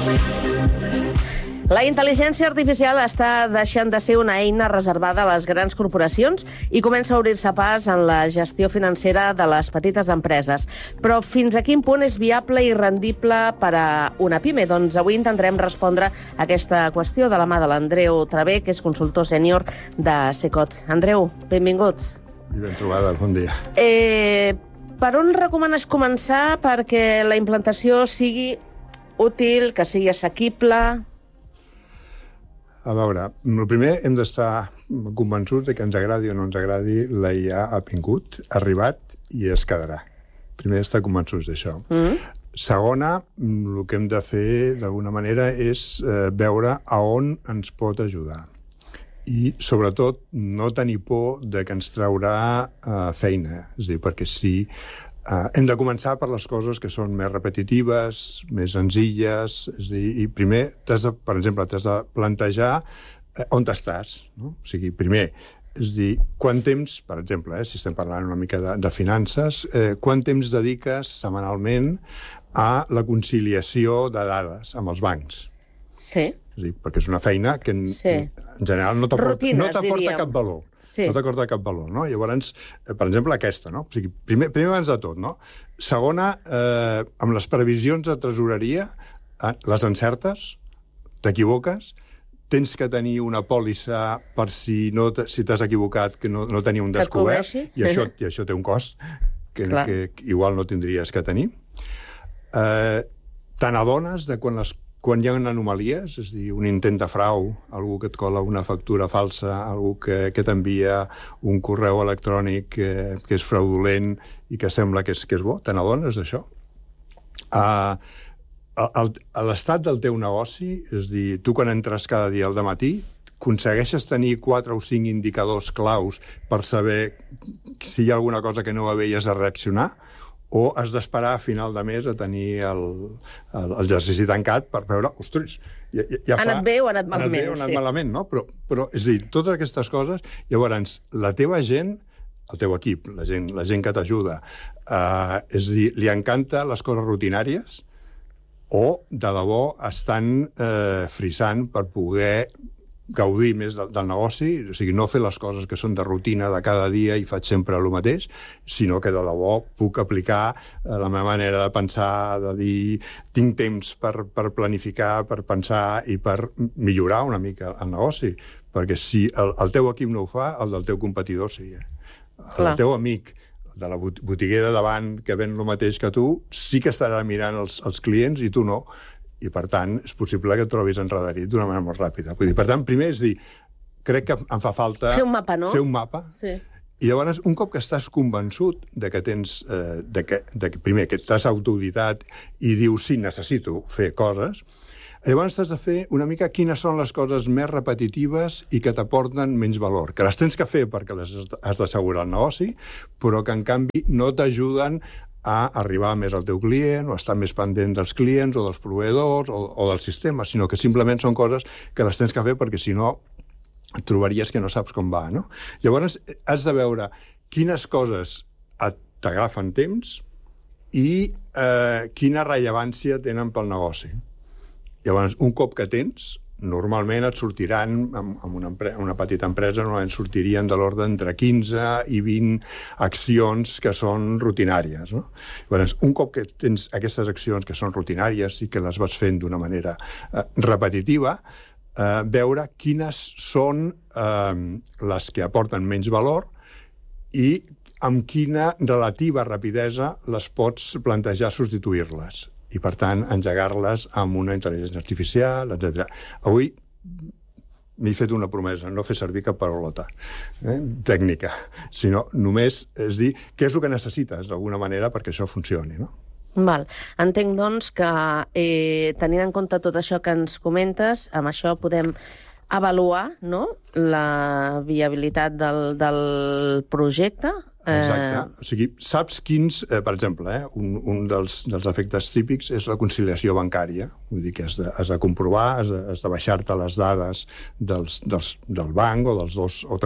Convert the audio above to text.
La intel·ligència artificial està deixant de ser una eina reservada a les grans corporacions i comença a obrir-se pas en la gestió financera de les petites empreses. Però fins a quin punt és viable i rendible per a una pime? Doncs avui intentarem respondre a aquesta qüestió de la mà de l'Andreu Travé, que és consultor sènior de Secot. Andreu, benvingut. Ben trobada, bon dia. Per on recomanes començar perquè la implantació sigui útil, que sigui assequible? A veure, el primer hem d'estar convençuts que ens agradi o no ens agradi, la IA ha vingut, ha arribat i es quedarà. Primer, estar convençuts d'això. Segona, el que hem de fer, d'alguna manera, és veure a on ens pot ajudar. I, sobretot, no tenir por de que ens traurà feina. És a dir, perquè si hem de començar per les coses que són més repetitives, més senzilles, és a dir, i primer, per exemple, t'has de plantejar on estàs, no? O sigui, primer, és a dir, quant temps, per exemple, si estem parlant una mica de finances, quant temps dediques setmanalment a la conciliació de dades amb els bancs? Sí. És a dir, perquè és una feina que en general no t'aporta cap valor. No t'acorda cap valor, no? Llavors, per exemple, aquesta, no? O sigui, primer abans de tot, no? Segona, amb les previsions de tresoreria, les encertes, t'equivoques, tens que tenir una pòlissa per si t'has equivocat, que no tenir un descobert, i això té un cost que igual no tindries que tenir. Te n'adones de quan hi ha anomalies, és a dir, un intent de frau, algú que et cola una factura falsa, algú que t'envia un correu electrònic que és fraudulent i que sembla que és bo, te n'adones d'això? A l'estat del teu negoci, és a dir, tu quan entres cada dia al dematí, aconsegueixes tenir 4 o 5 indicadors claus per saber si hi ha alguna cosa que no va bé i has de reaccionar, o has d'esperar a final de mes a tenir l'exercici tancat per veure, ostres, ha anat bé o ha anat malament. Ha anat malament, no? Però, és a dir, totes aquestes coses, llavors, la teva gent, el teu equip, la gent que t'ajuda, és a dir, li encanta les coses rutinàries o, de debò, estan frisant per poder gaudir més del negoci, o sigui, no fer les coses que són de rutina de cada dia i faig sempre el mateix, sinó que de debò puc aplicar la meva manera de pensar, de dir, tinc temps per planificar, per pensar i per millorar una mica el negoci, perquè si el teu equip no ho fa, el del teu competidor sí. El teu amic, de la botiguer de davant que ven el mateix que tu, sí que estarà mirant els clients i tu no. I, per tant, és possible que et trobis enredarit d'una manera molt ràpida. Vull dir, per tant, primer és dir, crec que em fa falta fer un mapa, no? Fer un mapa. Sí. I llavors, un cop que estàs convençut de que tens, primer, que t'has autoauditat i dius, sí, necessito fer coses, llavors t'has de fer una mica quines són les coses més repetitives i que t'aporten menys valor, que les tens que fer perquè les has d'assegurar el negoci, però que, en canvi, no t'ajuden a arribar més al teu client o a estar més pendent dels clients o dels proveïdors o del sistema, sinó que simplement són coses que les tens que fer perquè, si no, et trobaries que no saps com va, no? Llavors, has de veure quines coses t'agafen temps i quina rellevància tenen pel negoci. Llavors, un cop que tens, normalment et sortiran, amb una petita empresa, normalment sortirien de l'ordre entre 15 i 20 accions que són rutinàries, no? Llavors, un cop que tens aquestes accions que són rutinàries i que les vas fent d'una manera repetitiva, veure quines són les que aporten menys valor i amb quina relativa rapidesa les pots plantejar substituir-les. I, per tant, engegar-les amb una intel·ligència artificial, etc. Avui m'he fet una promesa, no fer servir cap paraulota tècnica, sinó només és dir què és el que necessites, d'alguna manera, perquè això funcioni, no? Val. Entenc, doncs, que tenint en compte tot això que ens comentes, amb això podem avaluar, no?, la viabilitat del projecte. Exacte. O sigui, saps quins, per exemple, un dels efectes típics és la conciliació bancària. Vull dir que has de comprovar, has de baixar-te les dades del banc o dels 2 o 3